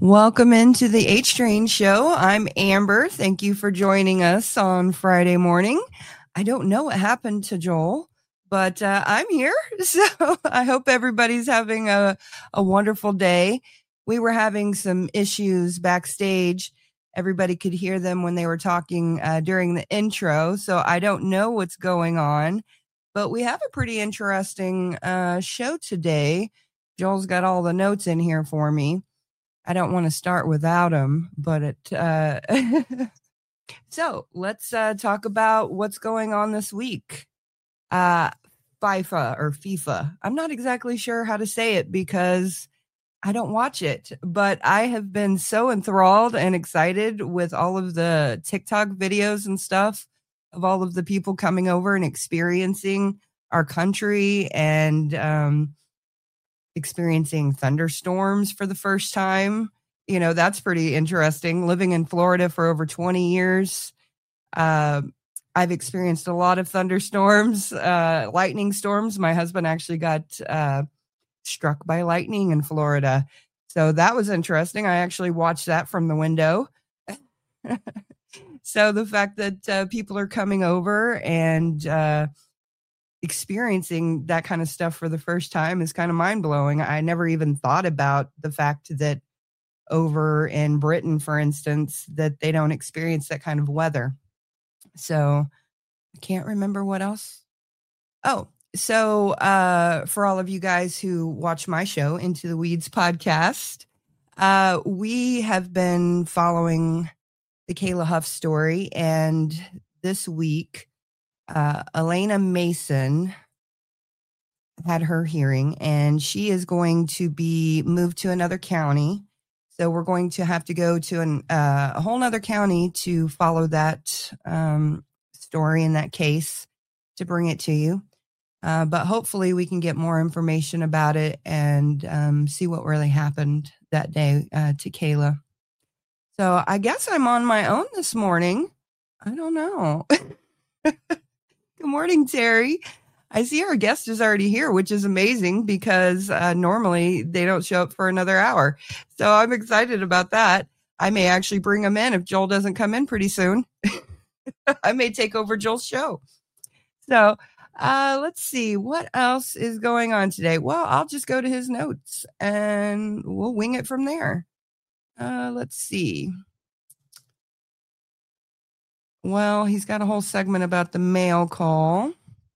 Welcome into the H Train Show. I'm Amber. Thank you for joining us on Friday morning. I don't know what happened to Joel, but I'm here. So I hope everybody's having a wonderful day. We were having some issues backstage. Everybody could hear them when they were talking during the intro. So I don't know what's going on, but we have a pretty interesting show today. Joel's got all the notes in here for me. I don't want to start without him, but so let's talk about what's going on this week. FIFA or FIFA. I'm not exactly sure how to say it because I don't watch it, but I have been so enthralled and excited with all of the TikTok videos and stuff of all of the people coming over and experiencing our country and experiencing thunderstorms for the first time. You know, that's pretty interesting. Living in Florida for over 20 years, I've experienced a lot of thunderstorms, lightning storms. My husband actually got struck by lightning in Florida. So that was interesting. I actually watched that from the window. So the fact that people are coming over and experiencing that kind of stuff for the first time is kind of mind-blowing. I never even thought about the fact that over in Britain, for instance, that they don't experience that kind of weather. So I can't remember what else. Oh, so for all of you guys who watch my show, Into the Weeds podcast, we have been following the Kayla Huff story. And this week, Elena Mason had her hearing, and she is going to be moved to another county. So we're going to have to go to a whole nother county to follow that story in that case to bring it to you. But hopefully we can get more information about it and see what really happened that day to Kayla. So I guess I'm on my own this morning. I don't know. Good morning, Terry. I see our guest is already here, which is amazing because normally they don't show up for another hour. So I'm excited about that. I may actually bring him in if Joel doesn't come in pretty soon. I may take over Joel's show. So let's see what else is going on today. Well, I'll just go to his notes and we'll wing it from there. Let's see. Well, he's got a whole segment about the mail call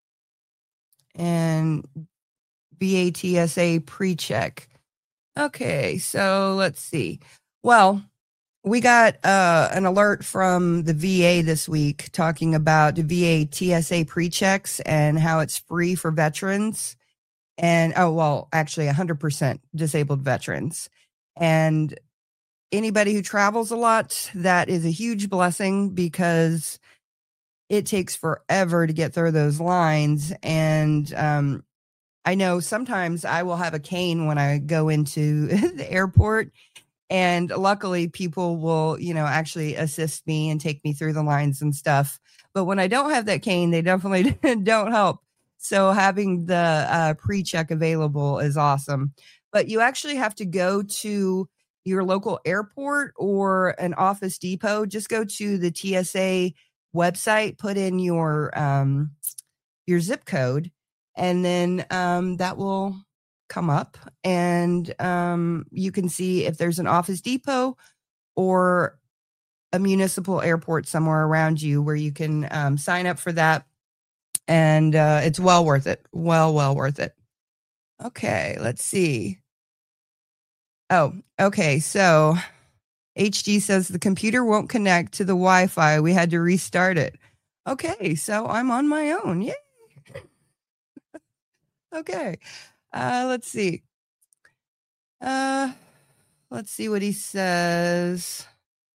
and VATSA pre-check. Okay, so let's see. Well, we got an alert from the VA this week talking about the VA TSA pre-checks and how it's free for veterans. And, actually 100% disabled veterans. And anybody who travels a lot, that is a huge blessing because it takes forever to get through those lines. And I know sometimes I will have a cane when I go into the airport, and luckily people will, actually assist me and take me through the lines and stuff. But when I don't have that cane, they definitely don't help. So having the pre-check available is awesome. But you actually have to go to your local airport or an Office Depot. Just go to the TSA website, put in your zip code, and then that will come up, and you can see if there's an Office Depot or a municipal airport somewhere around you where you can sign up for that. And it's well worth it. Well worth it. Okay, let's see. Oh, okay. So HG says the computer won't connect to the Wi-Fi. We had to restart it. Okay, so I'm on my own. Yay. Okay. Let's see. Let's see what he says.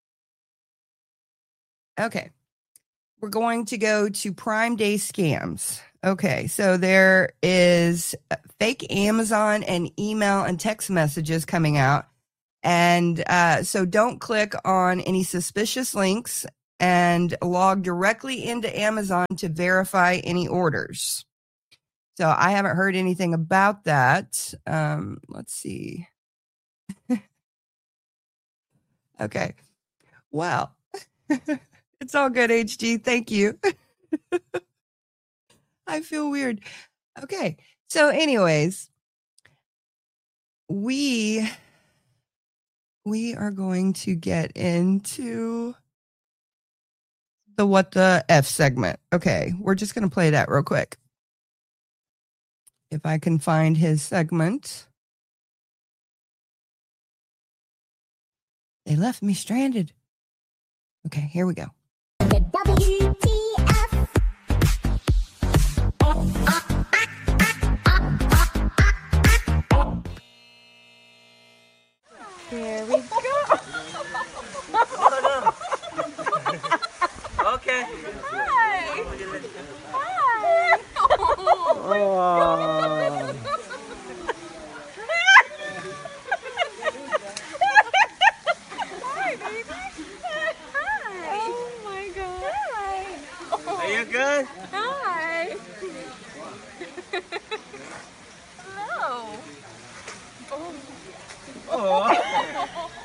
Okay. We're going to go to Prime Day scams. Okay, so there is fake Amazon and email and text messages coming out. And so don't click on any suspicious links and log directly into Amazon to verify any orders. So I haven't heard anything about that. Let's see. Okay. Well, it's all good, HG. Thank you. I feel weird. Okay. So, anyways, we are going to get into the what the F segment. Okay. We're just going to play that real quick. If I can find his segment. They left me stranded. Okay, here we go. WTF. Here we go. Okay. Hi. Hi. Oh my God. Hi, baby. Hi. Oh my God. Hi. Are you good? Hi. Hello. Oh. Oh.